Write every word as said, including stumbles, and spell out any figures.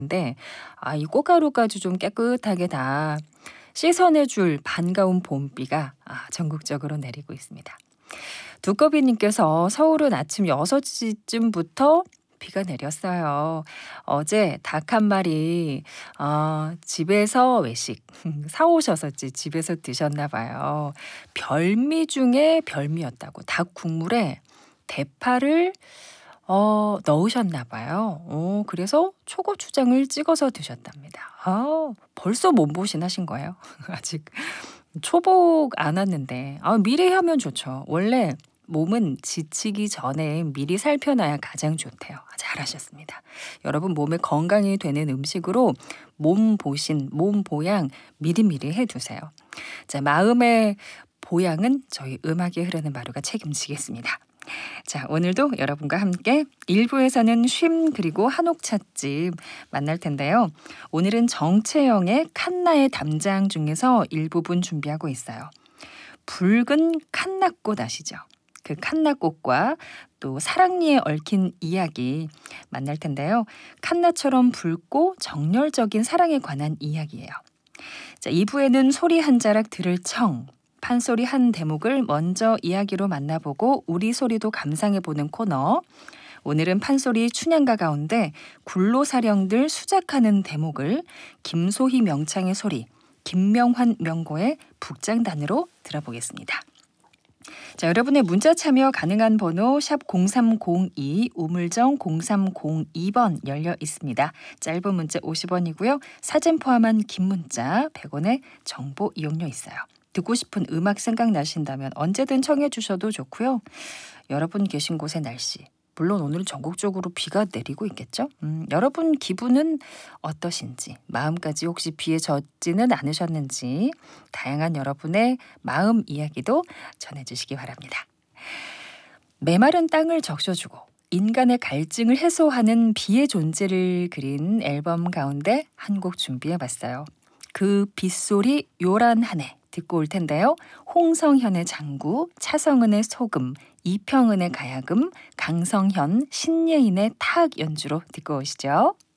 근데 아 이 꽃가루까지 좀 깨끗하게 다 씻어내 줄 반가운 봄비가 아 전국적으로 내리고 있습니다. 두꺼비 님께서 서울은 아침 여섯 시쯤부터 비가 내렸어요. 어제 닭 한 마리 어 집에서 외식 사 오셔서 지 집에서 드셨나 봐요. 별미 중에 별미였다고 닭 국물에 대파를 어 넣으셨나 봐요. 어 그래서 초고추장을 찍어서 드셨답니다. 아 벌써 몸보신하신 거예요? 아직 초복 안 왔는데 아 미리 하면 좋죠. 원래 몸은 지치기 전에 미리 살펴놔야 가장 좋대요. 잘하셨습니다. 여러분 몸에 건강이 되는 음식으로 몸 보신, 몸 보양 미리미리 해 두세요. 자, 마음의 보양은 저희 음악이 흐르는 마루가 책임지겠습니다. 자, 오늘도 여러분과 함께 일 부에서는 쉼 그리고 한옥 찻집 만날 텐데요. 오늘은 정채영의 칸나의 담장 중에서 일부분 준비하고 있어요. 붉은 칸나꽃 아시죠? 그 칸나꽃과 또 사랑니에 얽힌 이야기 만날 텐데요. 칸나처럼 붉고 정열적인 사랑에 관한 이야기예요. 자, 이 부에는 소리 한 자락 들을 청, 판소리 한 대목을 먼저 이야기로 만나보고 우리 소리도 감상해보는 코너. 오늘은 판소리 춘향가 가운데 굴로사령들 수작하는 대목을 김소희 명창의 소리, 김명환 명고의 북장단으로 들어보겠습니다. 자, 여러분의 문자 참여 가능한 번호 샵 공삼공이 우물정 공삼공이 번 열려 있습니다. 짧은 문자 오십 원이고요. 사진 포함한 긴 문자 백 원의 정보 이용료 있어요. 듣고 싶은 음악 생각나신다면 언제든 청해 주셔도 좋고요. 여러분 계신 곳의 날씨, 물론 오늘은 전국적으로 비가 내리고 있겠죠? 음, 여러분 기분은 어떠신지, 마음까지 혹시 비에 젖지는 않으셨는지 다양한 여러분의 마음 이야기도 전해주시기 바랍니다. 메마른 땅을 적셔주고 인간의 갈증을 해소하는 비의 존재를 그린 앨범 가운데 한 곡 준비해봤어요. 그 빗소리 요란하네 듣고 올 텐데요. 홍성현의 장구, 차성은의 소금, 이평은의 가야금, 강성현, 신예인의 타악 연주로 듣고 오시죠.